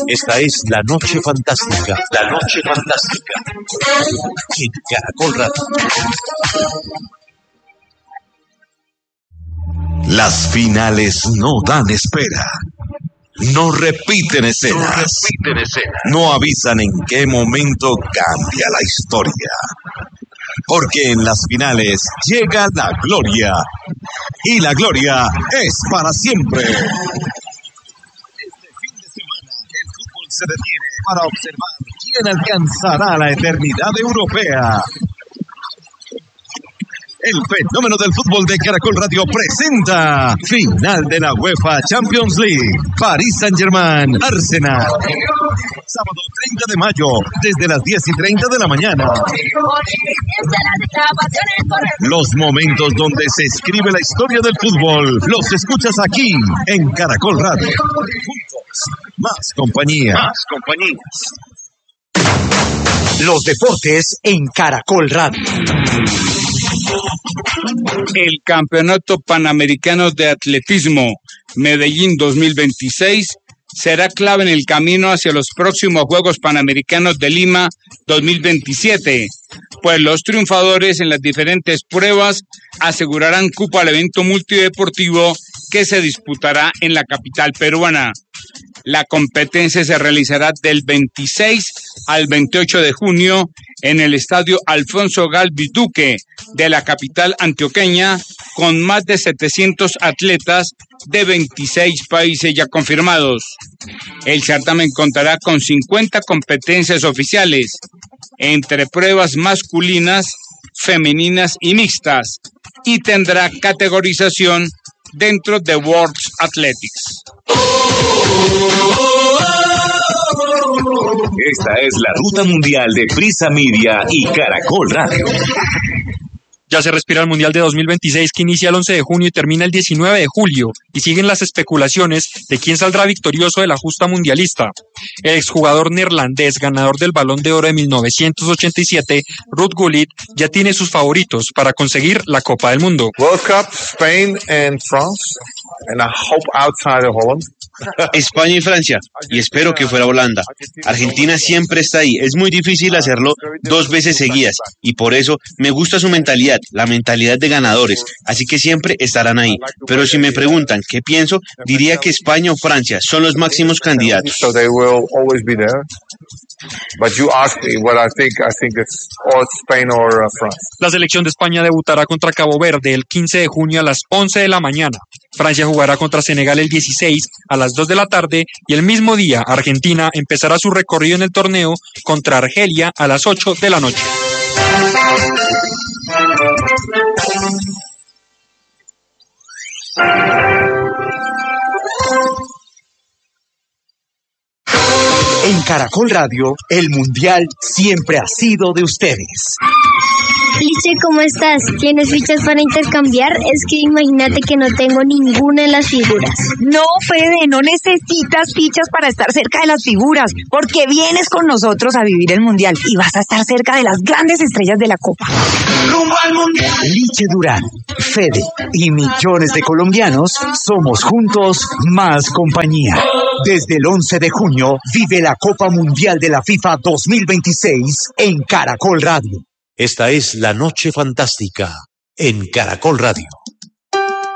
Esta es La Noche Fantástica. La Noche Fantástica. En Caracol Radio. Las finales no dan espera. No repiten escenas. No avisan en qué momento cambia la historia. Porque en las finales llega la gloria. Y la gloria es para siempre. Este fin de semana el fútbol se detiene para observar quién alcanzará la eternidad europea. El fenómeno del fútbol de Caracol Radio presenta final de la UEFA Champions League. Paris Saint-Germain, Arsenal. Sábado 30 de mayo, desde las 10:30 de la mañana. Los momentos donde se escribe la historia del fútbol, los escuchas aquí en Caracol Radio. Juntos, más compañía. Los deportes en Caracol Radio. El Campeonato Panamericano de Atletismo Medellín 2026 será clave en el camino hacia los próximos Juegos Panamericanos de Lima 2027, pues los triunfadores en las diferentes pruebas asegurarán cupo al evento multideportivo que se disputará en la capital peruana. La competencia se realizará del 26 al 28 de junio en el estadio Alfonso Galvis Duque de la capital antioqueña, con más de 700 atletas de 26 países ya confirmados. El certamen contará con 50 competencias oficiales, entre pruebas masculinas, femeninas y mixtas, y tendrá categorización dentro de World Athletics. Esta es la ruta mundial de Prisa Media y Caracol Radio. Ya se respira el Mundial de 2026 que inicia el 11 de junio y termina el 19 de julio, y siguen las especulaciones de quién saldrá victorioso de la justa mundialista. El exjugador neerlandés, ganador del Balón de Oro de 1987, Ruud Gullit, ya tiene sus favoritos para conseguir la Copa del Mundo. World Cup, Spain and France, and I hope outside of Holland. España y Francia, y espero que fuera Holanda. Argentina siempre está ahí, es muy difícil hacerlo 2 veces seguidas, y por eso me gusta su mentalidad, la mentalidad de ganadores, así que siempre estarán ahí. Pero si me preguntan qué pienso, diría que España o Francia son los máximos candidatos. So they will always be there. But you asked me what I think it's or Spain or France. La selección de España debutará contra Cabo Verde el 15 de junio a las 11 de la mañana. Francia jugará contra Senegal el 16 a las 2 de la tarde y el mismo día Argentina empezará su recorrido en el torneo contra Argelia a las 8 de la noche. En Caracol Radio, el Mundial siempre ha sido de ustedes. Liche, ¿cómo estás? ¿Tienes fichas para intercambiar? Es que imagínate que no tengo ninguna de las figuras. No, Fede, no necesitas fichas para estar cerca de las figuras, porque vienes con nosotros a vivir el Mundial y vas a estar cerca de las grandes estrellas de la Copa. ¡Rumbo al Mundial! Liche Durán, Fede y millones de colombianos somos juntos más compañía. Desde el 11 de junio vive la Copa Mundial de la FIFA 2026 en Caracol Radio. Esta es La Noche Fantástica en Caracol Radio.